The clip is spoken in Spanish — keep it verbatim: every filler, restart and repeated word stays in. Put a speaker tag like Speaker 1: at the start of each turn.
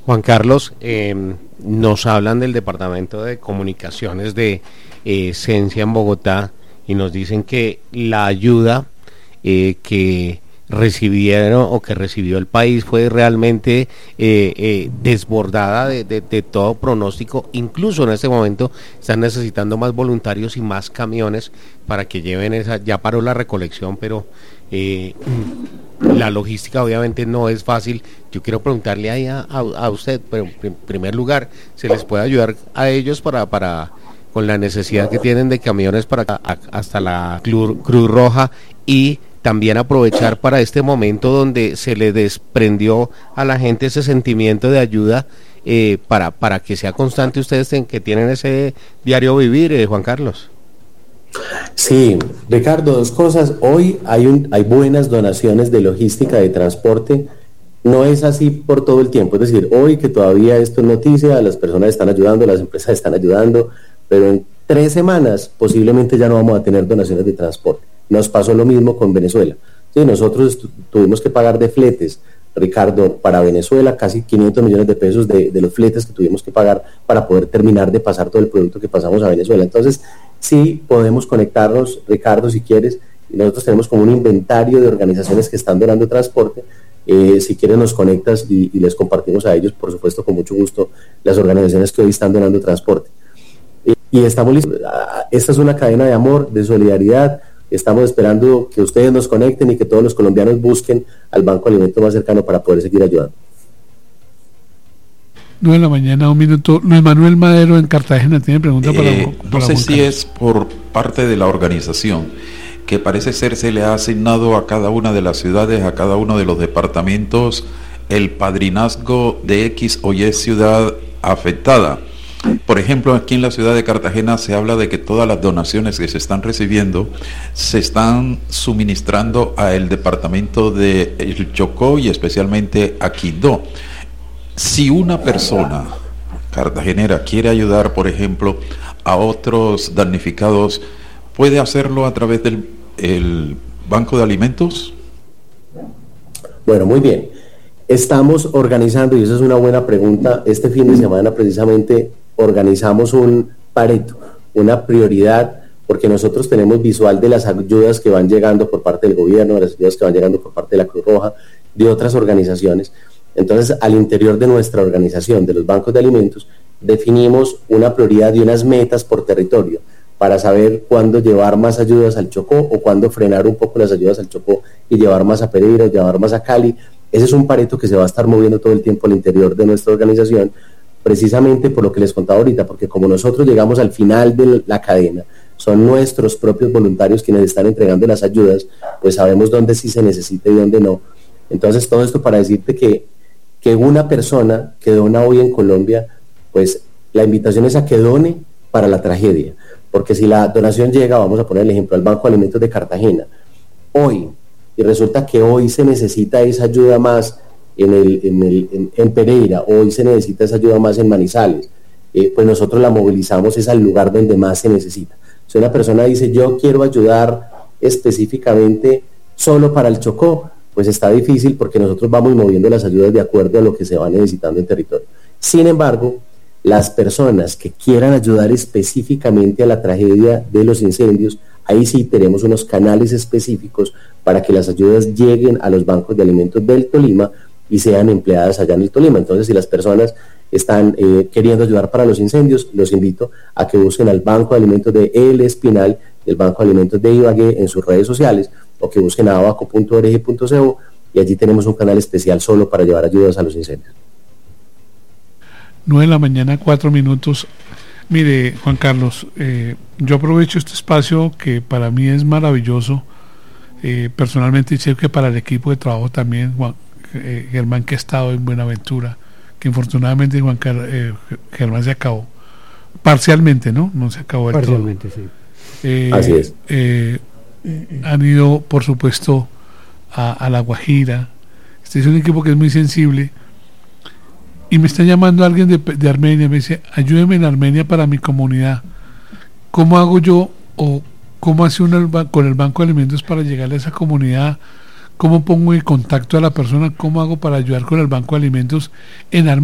Speaker 1: Juan Carlos, eh, nos hablan del Departamento de Comunicaciones de eh, Esencia en Bogotá y nos dicen que la ayuda eh, que recibieron o que recibió el país fue realmente eh, eh, desbordada de, de, de todo pronóstico. Incluso en este momento están necesitando más voluntarios y más camiones para que lleven esa. Ya paró la recolección, pero eh, la logística obviamente no es fácil. Yo quiero preguntarle ahí a, a, a usted, pero en primer lugar, ¿se les puede ayudar a ellos para para con la necesidad que tienen de camiones para a, hasta la Cruz, Cruz Roja, y también aprovechar para este momento donde se le desprendió a la gente ese sentimiento de ayuda, eh, para para que sea constante ustedes en que tienen ese diario vivir, eh, Juan Carlos?
Speaker 2: Sí, Ricardo, dos cosas. Hoy hay un, hay buenas donaciones de logística de transporte. No es así por todo el tiempo, es decir, hoy que todavía esto es noticia, las personas están ayudando, las empresas están ayudando, pero en tres semanas posiblemente ya no vamos a tener donaciones de transporte. Nos pasó lo mismo con Venezuela. Sí, nosotros tu, tuvimos que pagar de fletes, Ricardo, para Venezuela, casi quinientos millones de pesos de, de los fletes que tuvimos que pagar para poder terminar de pasar todo el producto que pasamos a Venezuela. Entonces, sí podemos conectarnos, Ricardo, si quieres. Nosotros tenemos como un inventario de organizaciones que están donando transporte. Eh, si quieres nos conectas y, y les compartimos a ellos, por supuesto, con mucho gusto, las organizaciones que hoy están donando transporte. Eh, y estamos listos. Esta es una cadena de amor, de solidaridad. Estamos esperando que ustedes nos conecten y que todos los colombianos busquen al Banco de Alimentos más cercano para poder seguir ayudando.
Speaker 3: nueve de la mañana, un minuto. Luis Manuel Madero en Cartagena tiene pregunta para,
Speaker 4: eh,
Speaker 3: para
Speaker 4: No sé
Speaker 3: Juan
Speaker 4: si
Speaker 3: Carlos.
Speaker 4: es por parte de la organización, que parece ser se le ha asignado a cada una de las ciudades, a cada uno de los departamentos, el padrinazgo de X o Y ciudad afectada. Por ejemplo, aquí en la ciudad de Cartagena se habla de que todas las donaciones que se están recibiendo se están suministrando al departamento de El Chocó y especialmente a Quindó. Si una persona cartagenera quiere ayudar, por ejemplo, a otros damnificados, ¿puede hacerlo a través del el Banco de Alimentos?
Speaker 2: Bueno, muy bien. Estamos organizando, y esa es una buena pregunta, este fin de semana precisamente organizamos un Pareto, una prioridad, porque nosotros tenemos visual de las ayudas que van llegando por parte del gobierno, de las ayudas que van llegando por parte de la Cruz Roja, de otras organizaciones. Entonces, al interior de nuestra organización, de los bancos de alimentos, definimos una prioridad y unas metas por territorio para saber cuándo llevar más ayudas al Chocó o cuándo frenar un poco las ayudas al Chocó y llevar más a Pereira o llevar más a Cali. Ese es un Pareto que se va a estar moviendo todo el tiempo al interior de nuestra organización, precisamente por lo que les contaba ahorita, porque como nosotros llegamos al final de la cadena, son nuestros propios voluntarios quienes están entregando las ayudas, pues sabemos dónde sí se necesita y dónde no. Entonces, todo esto para decirte que, que una persona que dona hoy en Colombia, pues la invitación es a que done para la tragedia, porque si la donación llega, vamos a poner el ejemplo, al Banco de Alimentos de Cartagena, hoy, y resulta que hoy se necesita esa ayuda más en, el, en, el, en, en Pereira, hoy se necesita esa ayuda más en Manizales, eh, pues nosotros la movilizamos es al lugar donde más se necesita. Si una persona dice, yo quiero ayudar específicamente solo para el Chocó, pues está difícil porque nosotros vamos moviendo las ayudas de acuerdo a lo que se va necesitando en territorio. Sin embargo, las personas que quieran ayudar específicamente a la tragedia de los incendios, ahí sí tenemos unos canales específicos para que las ayudas lleguen a los bancos de alimentos del Tolima y sean empleadas allá en el Tolima. Entonces, si las personas están eh, queriendo ayudar para los incendios, los invito a que busquen al Banco de Alimentos de El Espinal, el Banco de Alimentos de Ibagué en sus redes sociales, o que busquen a abaco punto org punto co, y allí tenemos un canal especial solo para llevar ayudas a los incendios.
Speaker 3: nueve de la mañana, cuatro minutos. Mire, Juan Carlos, eh, yo aprovecho este espacio que para mí es maravilloso, eh, personalmente, y sé que para el equipo de trabajo también, Juan, eh, Germán, que ha estado en Buenaventura, que infortunadamente Juan Car eh, Germán se acabó, parcialmente, ¿no? No se acabó del
Speaker 5: Parcialmente,
Speaker 3: todo.
Speaker 5: sí.
Speaker 3: Eh,
Speaker 2: Así es.
Speaker 3: Eh, han ido, por supuesto, a, a La Guajira. Este es un equipo que es muy sensible. Y me está llamando alguien de, de Armenia, me dice, ayúdeme en Armenia para mi comunidad. ¿Cómo hago yo o cómo hace uno con el Banco de Alimentos para llegar a esa comunidad? ¿Cómo pongo en contacto a la persona? ¿Cómo hago para ayudar con el Banco de Alimentos en Armenia?